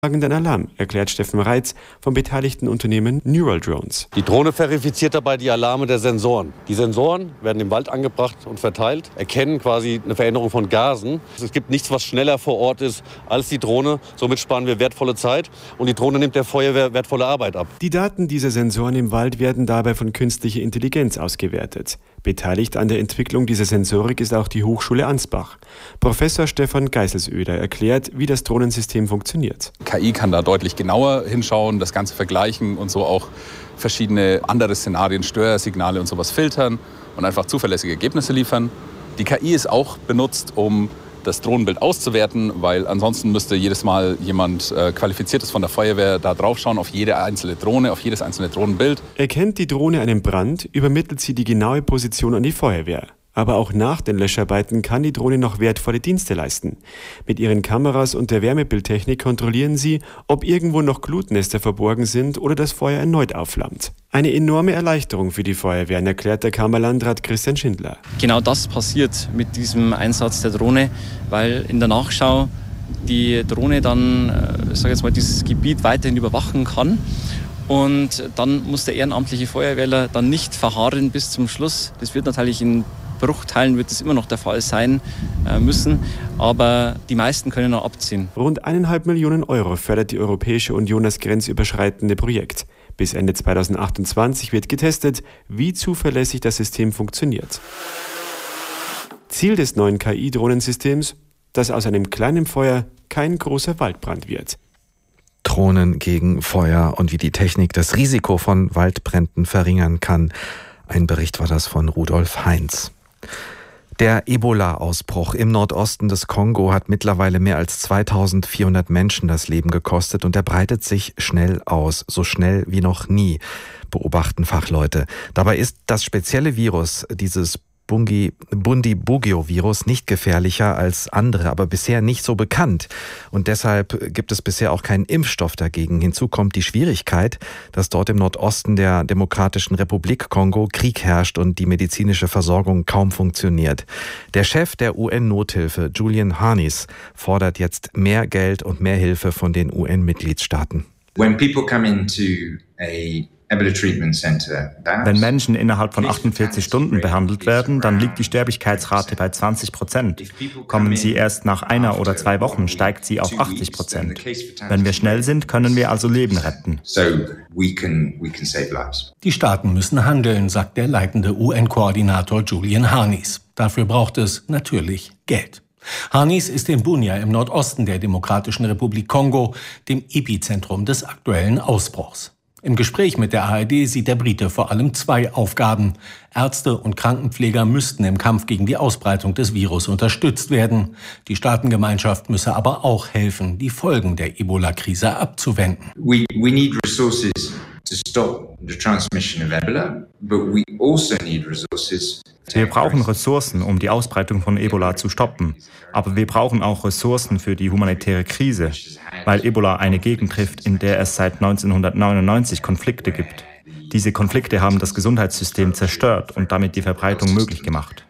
Den Alarm, erklärt Steffen Reitz vom beteiligten Unternehmen Neural Drones. Die Drohne verifiziert dabei die Alarme der Sensoren. Die Sensoren werden im Wald angebracht und verteilt, erkennen quasi eine Veränderung von Gasen. Es gibt nichts, was schneller vor Ort ist als die Drohne. Somit sparen wir wertvolle Zeit und die Drohne nimmt der Feuerwehr wertvolle Arbeit ab. Die Daten dieser Sensoren im Wald werden dabei von künstlicher Intelligenz ausgewertet. Beteiligt an der Entwicklung dieser Sensorik ist auch die Hochschule Ansbach. Professor Stefan Geiselsöder erklärt, wie das Drohnensystem funktioniert. KI kann da deutlich genauer hinschauen, das Ganze vergleichen und so auch verschiedene andere Szenarien, Störsignale und sowas filtern und einfach zuverlässige Ergebnisse liefern. Die KI ist auch benutzt, um das Drohnenbild auszuwerten, weil ansonsten müsste jedes Mal jemand Qualifiziertes von der Feuerwehr da drauf schauen auf jede einzelne Drohne, auf jedes einzelne Drohnenbild. Erkennt die Drohne einen Brand, übermittelt sie die genaue Position an die Feuerwehr. Aber auch nach den Löscharbeiten kann die Drohne noch wertvolle Dienste leisten. Mit ihren Kameras und der Wärmebildtechnik kontrollieren sie, ob irgendwo noch Glutnester verborgen sind oder das Feuer erneut aufflammt. Eine enorme Erleichterung für die Feuerwehren, erklärt der Kammerlandrat Christian Schindler. Genau das passiert mit diesem Einsatz der Drohne, weil in der Nachschau die Drohne dann, dieses Gebiet weiterhin überwachen kann. Und dann muss der ehrenamtliche Feuerwehrler dann nicht verharren bis zum Schluss. Das wird natürlich in Bruchteilen wird es immer noch der Fall sein müssen, aber die meisten können noch abziehen. Rund 1,5 Millionen Euro fördert die Europäische Union das grenzüberschreitende Projekt. Bis Ende 2028 wird getestet, wie zuverlässig das System funktioniert. Ziel des neuen KI-Drohnensystems, dass aus einem kleinen Feuer kein großer Waldbrand wird. Drohnen gegen Feuer und wie die Technik das Risiko von Waldbränden verringern kann. Ein Bericht war das von Rudolf Heinz. Der Ebola-Ausbruch im Nordosten des Kongo hat mittlerweile mehr als 2400 Menschen das Leben gekostet und er breitet sich schnell aus, so schnell wie noch nie, beobachten Fachleute. Dabei ist das spezielle Virus, dieses Bundibugyo-Virus, nicht gefährlicher als andere, aber bisher nicht so bekannt. Und deshalb gibt es bisher auch keinen Impfstoff dagegen. Hinzu kommt die Schwierigkeit, dass dort im Nordosten der Demokratischen Republik Kongo Krieg herrscht und die medizinische Versorgung kaum funktioniert. Der Chef der UN-Nothilfe, Julian Harness, fordert jetzt mehr Geld und mehr Hilfe von den UN-Mitgliedstaaten. When people come into a Wenn Menschen innerhalb von 48 Stunden behandelt werden, dann liegt die Sterblichkeitsrate bei 20%. Kommen sie erst nach 1 oder 2 Wochen, steigt sie auf 80%. Wenn wir schnell sind, können wir also Leben retten. Die Staaten müssen handeln, sagt der leitende UN-Koordinator Julian Harness. Dafür braucht es natürlich Geld. Harness ist in Bunia im Nordosten der Demokratischen Republik Kongo, dem Epizentrum des aktuellen Ausbruchs. Im Gespräch mit der ARD sieht der Brite vor allem 2 Aufgaben. Ärzte und Krankenpfleger müssten im Kampf gegen die Ausbreitung des Virus unterstützt werden. Die Staatengemeinschaft müsse aber auch helfen, die Folgen der Ebola-Krise abzuwenden. We need resources to stop the transmission of Ebola, but we also need resources. Wir brauchen Ressourcen, um die Ausbreitung von Ebola zu stoppen. Aber wir brauchen auch Ressourcen für die humanitäre Krise, weil Ebola eine Gegend trifft, in der es seit 1999 Konflikte gibt. Diese Konflikte haben das Gesundheitssystem zerstört und damit die Verbreitung möglich gemacht.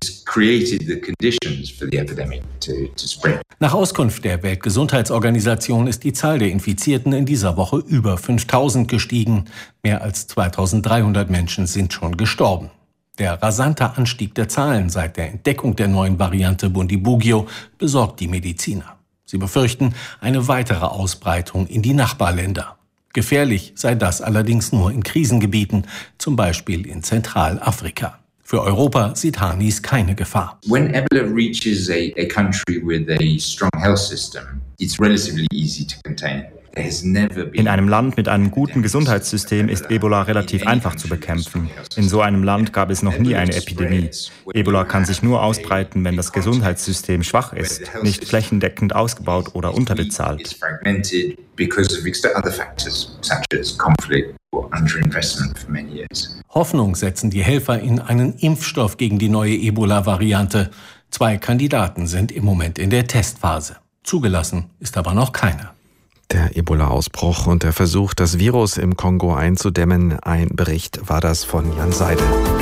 Nach Auskunft der Weltgesundheitsorganisation ist die Zahl der Infizierten in dieser Woche über 5000 gestiegen. Mehr als 2300 Menschen sind schon gestorben. Der rasante Anstieg der Zahlen seit der Entdeckung der neuen Variante Bundibugyo besorgt die Mediziner. Sie befürchten eine weitere Ausbreitung in die Nachbarländer. Gefährlich sei das allerdings nur in Krisengebieten, zum Beispiel in Zentralafrika. Für Europa sieht Harness keine Gefahr. When Ebola reaches a country with a strong health system, it's relatively easy to contain. In einem Land mit einem guten Gesundheitssystem ist Ebola relativ einfach zu bekämpfen. In so einem Land gab es noch nie eine Epidemie. Ebola kann sich nur ausbreiten, wenn das Gesundheitssystem schwach ist, nicht flächendeckend ausgebaut oder unterbezahlt. Hoffnung setzen die Helfer in einen Impfstoff gegen die neue Ebola-Variante. 2 Kandidaten sind im Moment in der Testphase. Zugelassen ist aber noch keiner. Der Ebola-Ausbruch und der Versuch, das Virus im Kongo einzudämmen. Ein Bericht war das von Jan Seidel.